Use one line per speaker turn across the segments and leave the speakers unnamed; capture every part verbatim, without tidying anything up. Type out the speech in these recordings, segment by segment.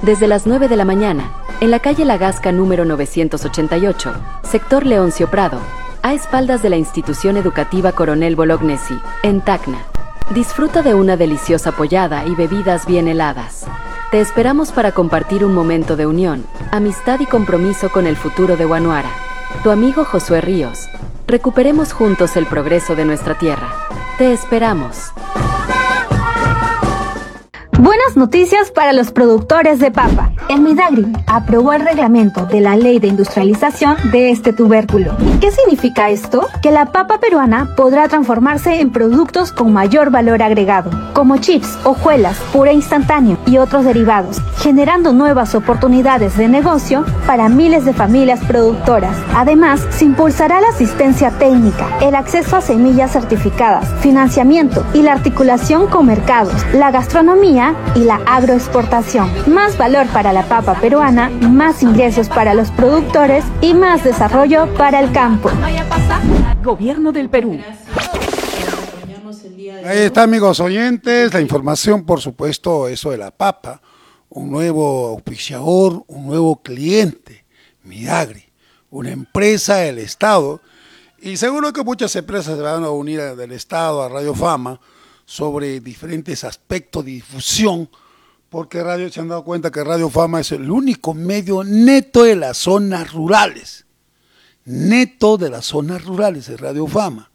Desde las nueve de la mañana, en la calle La Gasca número novecientos ochenta y ocho, sector Leoncio Prado, a espaldas de la institución educativa Coronel Bolognesi, en Tacna. Disfruta de una deliciosa pollada y bebidas bien heladas. Te esperamos para compartir un momento de unión, amistad y compromiso con el futuro de Huanuara. Tu amigo Josué Ríos. Recuperemos juntos el progreso de nuestra tierra. Te esperamos.
Buenas noticias para los productores de papa. El Midagri aprobó el reglamento de la ley de industrialización de este tubérculo. ¿Qué significa esto? Que la papa peruana podrá transformarse en productos con mayor valor agregado, como chips, hojuelas, puré instantáneo y otros derivados, generando nuevas oportunidades de negocio para miles de familias productoras. Además, se impulsará la asistencia técnica, el acceso a semillas certificadas, financiamiento y la articulación con mercados, la gastronomía y la agroexportación. Más valor para la papa peruana, más ingresos para los productores y más desarrollo para el campo.
Gobierno del Perú.
Ahí está, amigos oyentes, la información, por supuesto, eso de la papa, un nuevo auspiciador, un nuevo cliente, Midagri, una empresa del Estado, y seguro que muchas empresas se van a unir del Estado a Radio Fama sobre diferentes aspectos de difusión, porque radio, se han dado cuenta que Radio Fama es el único medio neto de las zonas rurales, neto de las zonas rurales de Radio Fama.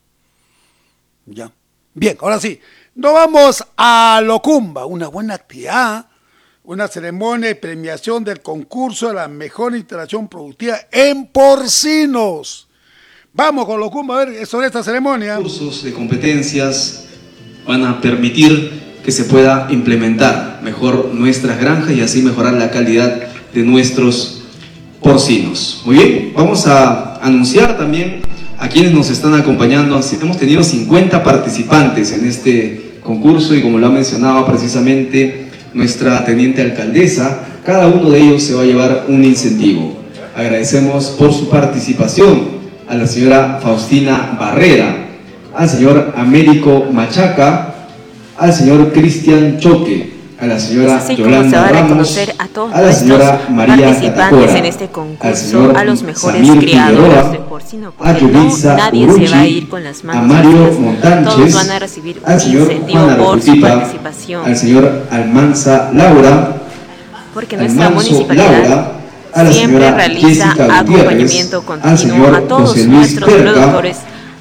Ya. Bien, ahora sí, nos vamos a Locumba, una buena actividad, una ceremonia de premiación del concurso de la mejor instalación productiva en porcinos. Vamos con Locumba a ver sobre esta ceremonia.
Cursos de competencias van a permitir que se pueda implementar mejor nuestras granjas y así mejorar la calidad de nuestros porcinos. Muy bien, vamos a anunciar también a quienes nos están acompañando. Hemos tenido cincuenta participantes en este concurso y como lo ha mencionado precisamente nuestra teniente alcaldesa, cada uno de ellos se va a llevar un incentivo. Agradecemos por su participación a la señora Faustina Barrera, al señor Américo Machaca, al señor Cristian Choque, a la señora
Así
Yolanda
como se va a
Ramos,
reconocer a todos
a la señora María
participantes
Catacora,
en este concurso,
al señor
a los mejores
Samir
criadores
Figueroa,
de porcino,
a
porque no,
Yulitza
nadie
Uruchi,
se va a ir con las manos
a Mario
vacías.
Montánchez,
Todos van a recibir un
al señor
incentivo
Juan
por su
Arrutipa,
participación,
al señor Almanza Laura,
porque nuestra
Almanzo
municipalidad
Laura, a la
siempre
señora
realiza
Jessica
acompañamiento
Gutiérrez, al
continuo
señor
a todos
José Luis
nuestros
Perca,
productores,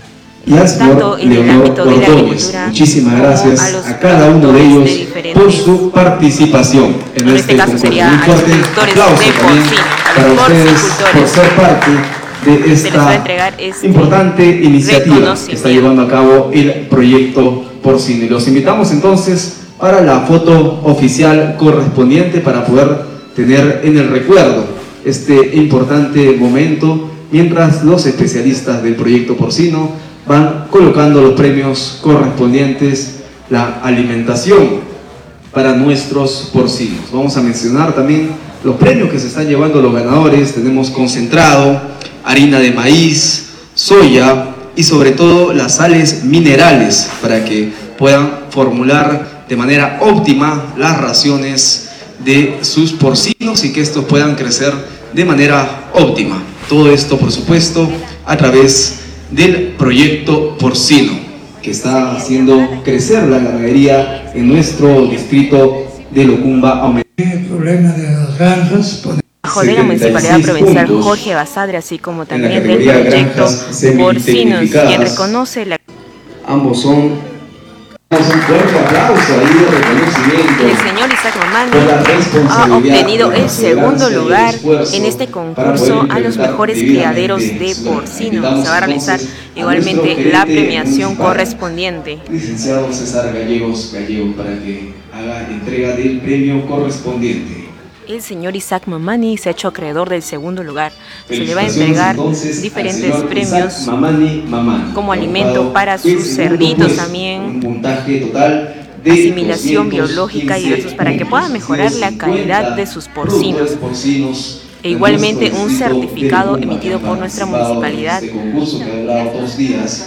y al señor
tanto en el
Leonor
ámbito de la
Ordóñez.
agricultura
Muchísimas
como
gracias
a los
a cada uno de
productores
ellos
de diferentes-
por su participación en,
en
este
este caso
concurso.
sería
Un
a los
fuerte
productores
aplauso
de
también
porcino, a
para
los
ustedes por
porcicultores.
ser parte de
Se les va a
esta
entregar este
importante iniciativa que está
reconocimiento.
llevando a cabo el proyecto porcino. Y los invitamos entonces para la foto oficial correspondiente para poder tener en el recuerdo este importante momento mientras los especialistas del proyecto porcino van colocando los premios correspondientes, la alimentación para nuestros porcinos. Vamos a mencionar también los premios que se están llevando los ganadores. Tenemos concentrado, harina de maíz, soya y sobre todo las sales minerales para que puedan formular de manera óptima las raciones de sus porcinos y que estos puedan crecer de manera óptima. Todo esto, por supuesto, a través del proyecto porcino, que está haciendo crecer la ganadería en nuestro distrito de Locumba.
El problema de las granjas.
Bajo de la Municipalidad Provincial Jorge Basadre, así como también del proyecto porcinos, quien reconoce la...
Ambos son... Un fuerte aplauso ahí de reconocimiento.
El señor Isaac Mamani
por la
ha
responsabilidad,
obtenido
la
el segundo
perseverancia y el
lugar
esfuerzo
en este
para
concurso
poder
a los
implementar
mejores
debidamente
criaderos de
su-
porcino.
invitamos
Se va a realizar
entonces a
igualmente
nuestro
la
gerente
premiación
municipal,
correspondiente.
licenciado César Gallegos Gallego, para que haga entrega del premio correspondiente.
El señor Isaac Mamani se ha hecho acreedor del segundo lugar. Se le va a
Felicitaciones,
entregar
entonces, al
diferentes
señor
premios
Isaac Mamani Mamani,
como
colocado
alimento para
en
sus
segundo
cerditos
puesto,
también,
un puntaje total de
asimilación
doscientos
biológica y
quince
diversos para que puedan mejorar la calidad de sus porcinos.
porcinos
E igualmente
en nuestro
un
distrito de
certificado
Locumba,
emitido
que han
por nuestra
participado en
municipalidad.
Este concurso que ha durado dos días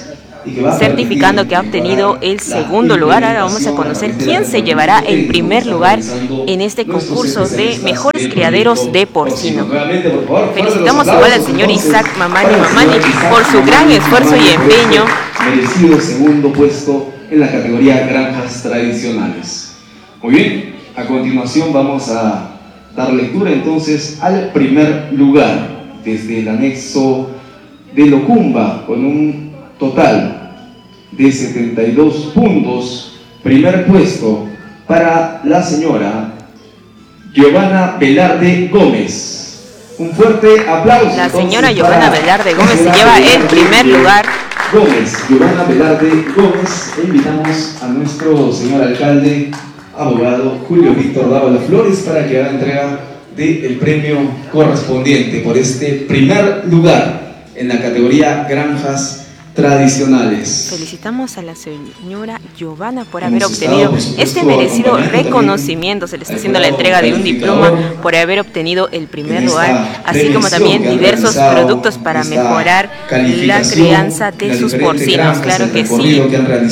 certificando que ha obtenido el segundo lugar. Ahora vamos a conocer quién se llevará el primer lugar en este concurso de mejores criaderos de porcino. Felicitamos igual al señor Isaac Mamani Mamani por su gran esfuerzo y empeño.
Merecido segundo puesto en la categoría granjas tradicionales. Muy bien, a continuación vamos a dar lectura entonces al primer lugar desde el anexo de Locumba con un total de setenta y dos puntos. Primer puesto para la señora Giovanna Velarde Gómez. Un fuerte aplauso.
La señora Giovanna Velarde Gómez se lleva el primer lugar.
Gómez, Giovanna Velarde Gómez, e invitamos a nuestro señor alcalde, abogado Julio Víctor Dávila Flores, para que haga entrega del premio correspondiente por este primer lugar en la categoría granjas tradicionales.
Felicitamos a la señora Giovanna por haber obtenido este merecido reconocimiento. Se le está haciendo la entrega de un diploma por haber obtenido el primer lugar, así como también diversos productos para mejorar la crianza de sus porcinos. Claro que sí,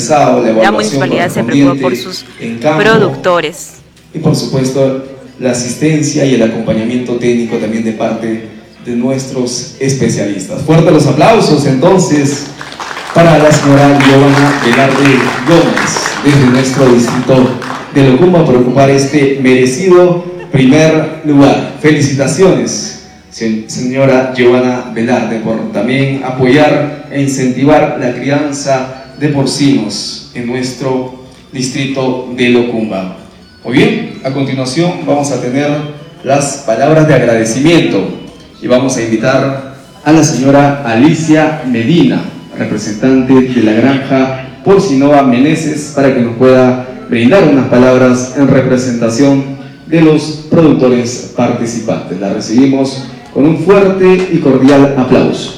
la municipalidad se preocupa por sus productores.
Y por supuesto la asistencia y el acompañamiento técnico también de parte de nuestros especialistas. Fuertes los aplausos entonces para la señora Giovanna Velarde Gómez desde nuestro distrito de Locumba por ocupar este merecido primer lugar. Felicitaciones, señora Giovanna Velarde, por también apoyar e incentivar la crianza de porcinos en nuestro distrito de Locumba. Muy bien, a continuación vamos a tener las palabras de agradecimiento y vamos a invitar a la señora Alicia Medina, representante de la granja Porcinova Meneses, para que nos pueda brindar unas palabras en representación de los productores participantes. La recibimos con un fuerte y cordial aplauso.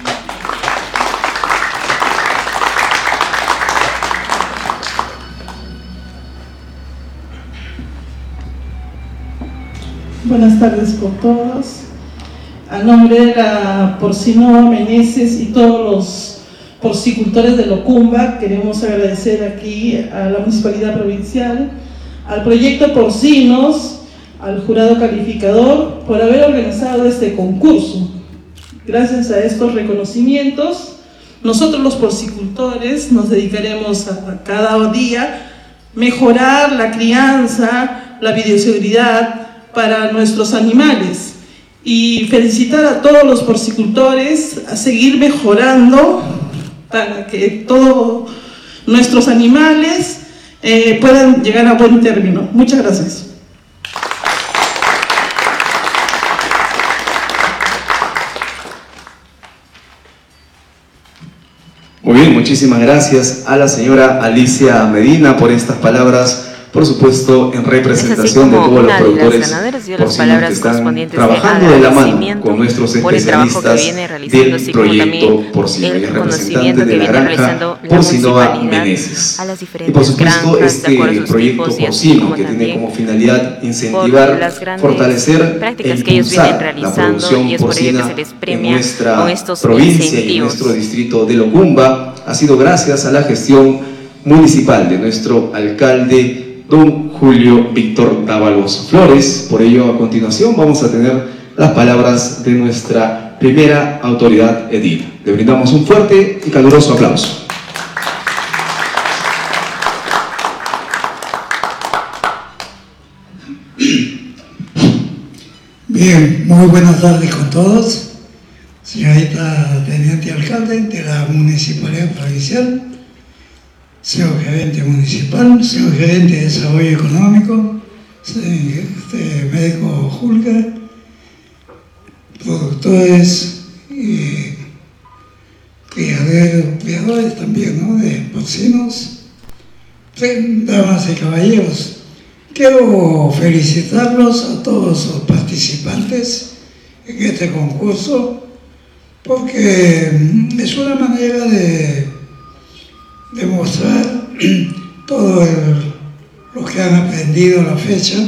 Buenas tardes con todos. A nombre de la Porcinova Meneses y todos los porcicultores de Locumba, queremos agradecer aquí a la Municipalidad Provincial, al Proyecto Porcinos, al jurado calificador por haber organizado este concurso. Gracias a estos reconocimientos, nosotros los porcicultores nos dedicaremos a cada día mejorar la crianza, la bioseguridad para nuestros animales, y felicitar a todos los porcicultores a seguir mejorando para que todos nuestros animales eh, puedan llegar a buen término. Muchas gracias.
Muy bien, muchísimas gracias a la señora Alicia Medina por estas palabras, por supuesto en representación de todos los productores porcinos que están trabajando de la mano con nuestros especialistas del proyecto porcino, y es representante de la granja Porcinova Meneses. Y por supuesto este proyecto porcino que tiene como finalidad incentivar, fortalecer e impulsar la producción porcina en nuestra provincia y en nuestro distrito de Locumba, ha sido gracias a la gestión municipal de nuestro alcalde don Julio Víctor Dávalos Flores. Por ello, a continuación vamos a tener las palabras de nuestra primera autoridad edil. Le brindamos un fuerte y caluroso aplauso.
Bien, muy buenas tardes con todos. Señorita Teniente Alcalde de la Municipalidad Provincial, señor gerente municipal, señor gerente de desarrollo económico, este médico Julga, productores y criaderos, criadores también, ¿no?, de porcinos, damas y caballeros. Quiero felicitarlos a todos los participantes en este concurso, porque es una manera de demostrar todo el, lo que han aprendido a la fecha,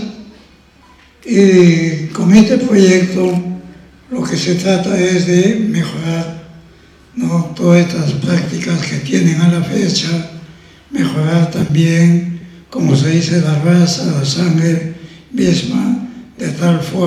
y con este proyecto lo que se trata es de mejorar ¿no? Todas estas prácticas que tienen a la fecha, mejorar también, como se dice, la raza, la sangre misma, de tal forma